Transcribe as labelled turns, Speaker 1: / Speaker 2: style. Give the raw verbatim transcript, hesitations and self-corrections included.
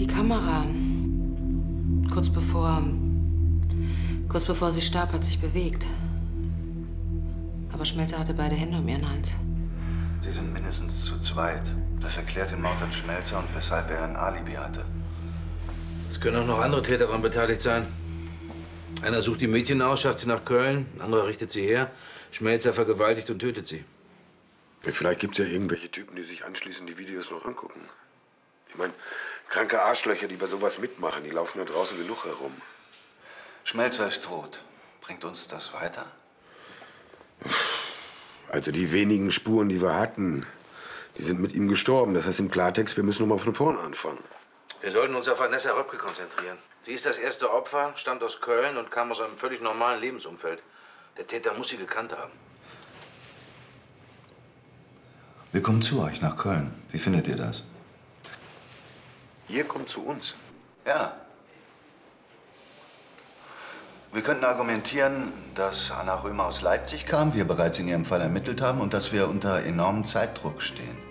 Speaker 1: Die Kamera, kurz bevor, kurz bevor sie starb, hat sich bewegt. Aber Schmelzer hatte beide Hände um ihren Hals.
Speaker 2: Sie sind mindestens zu zweit. Das erklärt den Mord an Schmelzer und weshalb er ein Alibi hatte.
Speaker 3: Es können auch noch andere Täter daran beteiligt sein. Einer sucht die Mädchen aus, schafft sie nach Köln, ein anderer richtet sie her. Schmelzer vergewaltigt und tötet sie.
Speaker 4: Ja, vielleicht gibt es ja irgendwelche Typen, die sich anschließend die Videos noch angucken. Ich meine, kranke Arschlöcher, die bei sowas mitmachen, die laufen da draußen genug herum.
Speaker 2: Schmelzer ist tot. Bringt uns das weiter?
Speaker 4: Also die wenigen Spuren, die wir hatten, die sind mit ihm gestorben. Das heißt im Klartext, wir müssen noch mal von vorne anfangen.
Speaker 3: Wir sollten uns auf Vanessa Röpke konzentrieren. Sie ist das erste Opfer, stammt aus Köln und kam aus einem völlig normalen Lebensumfeld. Der Täter muss sie gekannt haben.
Speaker 2: Wir kommen zu euch nach Köln. Wie findet ihr das?
Speaker 4: Ihr kommt zu uns.
Speaker 2: Ja. Wir könnten argumentieren, dass Anna Römer aus Leipzig kam, wir bereits in ihrem Fall ermittelt haben und dass wir unter enormem Zeitdruck stehen.